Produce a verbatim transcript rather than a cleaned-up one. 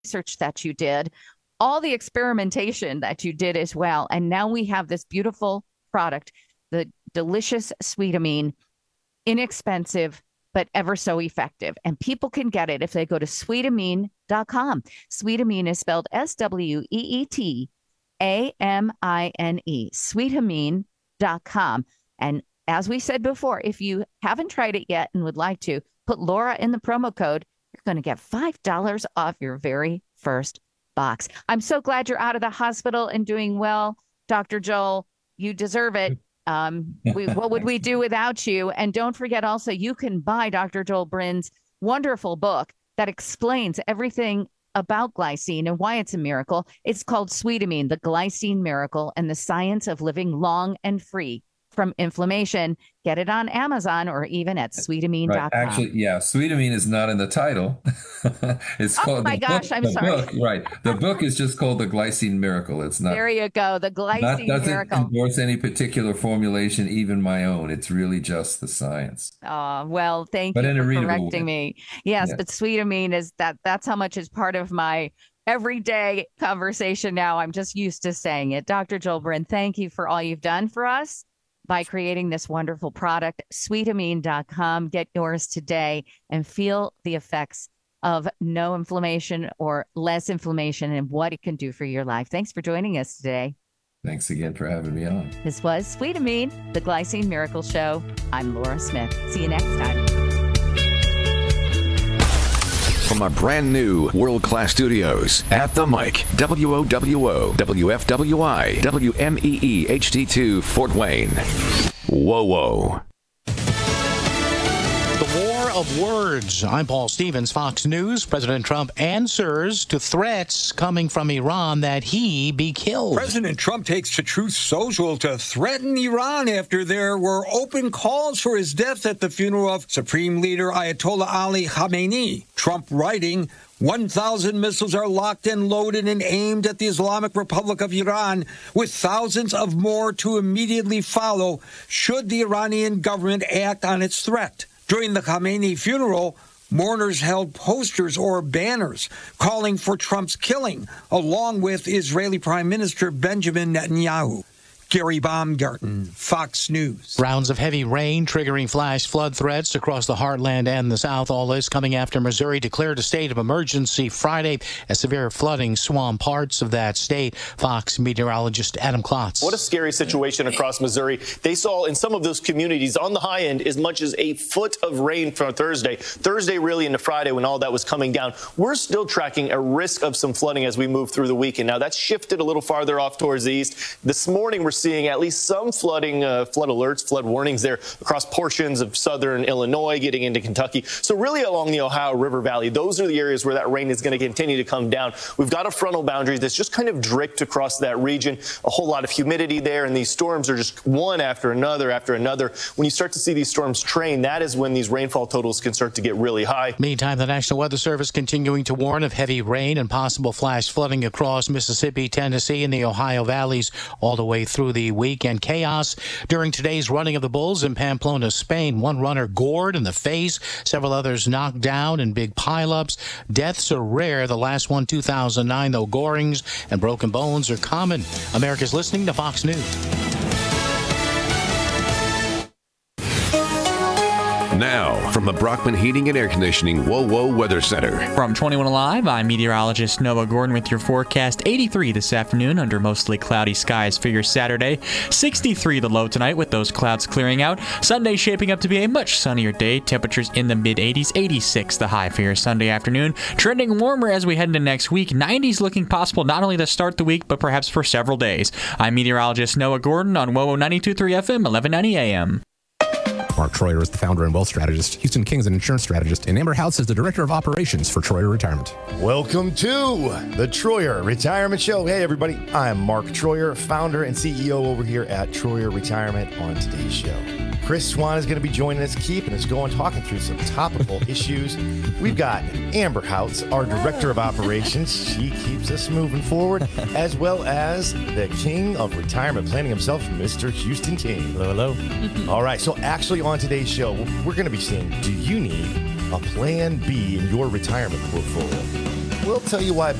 research that you did, all the experimentation that you did as well. And now we have this beautiful product, the delicious Sweetamine, inexpensive, but ever so effective. And people can get it if they go to sweetamine dot com. Sweetamine is spelled S W E E T A M I N E, sweetamine dot com. And as we said before, if you haven't tried it yet and would like to, put Laura in the promo code. You're going to get five dollars off your very first box. I'm so glad you're out of the hospital and doing well, Doctor Joel. You deserve it. Um, we, what would we do without you? And don't forget also, you can buy Doctor Joel Brin's wonderful book that explains everything about glycine and why it's a miracle. It's called Sweetamine, the Glycine Miracle and the Science of Living Long and Free from Inflammation. Get it on Amazon or even at sweetamine dot com. Right. Actually, yeah, Sweetamine is not in the title. It's oh called my the gosh, book, I'm the sorry. Book, right. The book is just called The Glycine Miracle. It's not. There you go. The Glycine That doesn't Miracle. endorse any particular formulation, even my own. It's really just the science. Oh, well, thank But you in a for readable correcting way. me. Yes, Yeah. but Sweetamine is that that's how much is part of my everyday conversation now. I'm just used to saying it. Doctor Joel Brin, thank you for all you've done for us by creating this wonderful product. sweetamine dot com. Get yours today and feel the effects of no inflammation or less inflammation and what it can do for your life. Thanks for joining us today. Thanks again for having me on. This was Sweetamine, the Glycine Miracle Show. I'm Laura Smith. See you next time. From our brand new world-class studios at the mic, W O W O, W F W I, W M E E H D two, Fort Wayne. Whoa, whoa. The war of words. I'm Paul Stevens, Fox News. President Trump answers to threats coming from Iran that he be killed. President Trump takes to Truth Social to threaten Iran after there were open calls for his death at the funeral of Supreme Leader Ayatollah Ali Khamenei. Trump writing, one thousand missiles are locked and loaded and aimed at the Islamic Republic of Iran, with thousands of more to immediately follow should the Iranian government act on its threat. During the Khamenei funeral, mourners held posters or banners calling for Trump's killing, along with Israeli Prime Minister Benjamin Netanyahu. Gary Baumgarten, Fox News. Rounds of heavy rain triggering flash flood threats across the heartland and the South. All this coming after Missouri declared a state of emergency Friday as severe flooding swamped parts of that state. Fox meteorologist Adam Klotz. What a scary situation across Missouri. They saw in some of those communities on the high end as much as a foot of rain for Thursday. Thursday really into Friday when all that was coming down. We're still tracking a risk of some flooding as we move through the weekend. Now that's shifted a little farther off towards the east. This morning we're seeing at least some flooding, uh, flood alerts, flood warnings there across portions of southern Illinois, getting into Kentucky. So really along the Ohio River Valley, those are the areas where that rain is going to continue to come down. We've got a frontal boundary that's just kind of dripped across that region, a whole lot of humidity there, and these storms are just one after another after another. When you start to see these storms train, that is when these rainfall totals can start to get really high. Meantime, the National Weather Service continuing to warn of heavy rain and possible flash flooding across Mississippi, Tennessee, and the Ohio valleys all the way through the weekend. Chaos during today's running of the bulls in Pamplona, Spain. One runner gored in the face, several others knocked down in big pileups. Deaths are rare. The last one, two thousand nine, though gorings and broken bones are common. America's listening to Fox News. Now, from the Brockman Heating and Air Conditioning Whoa Whoa Weather Center. From twenty-one Alive, I'm meteorologist Noah Gordon with your forecast. eighty-three this afternoon under mostly cloudy skies for your Saturday. sixty-three the low tonight with those clouds clearing out. Sunday shaping up to be a much sunnier day. Temperatures in the mid eighties. eighty-six the high for your Sunday afternoon. Trending warmer as we head into next week. nineties looking possible not only to start the week, but perhaps for several days. I'm meteorologist Noah Gordon on Whoa Whoa ninety-two point three F M, eleven ninety A M. Mark Troyer is the founder and wealth strategist, Houston Kings an insurance strategist, and Amber House is the director of operations for Troyer Retirement. Welcome to the Troyer Retirement Show. Hey, everybody. I'm Mark Troyer, founder and C E O over here at Troyer Retirement. On today's show, Chris Swan is going to be joining us, keeping us going, talking through some topical issues. We've got Amber House, our director of operations. She keeps us moving forward, as well as the king of retirement planning himself, Mister Houston King. Hello, hello. All right, so actually on today's show, we're going to be saying, do you need a plan B in your retirement portfolio? we'll tell you why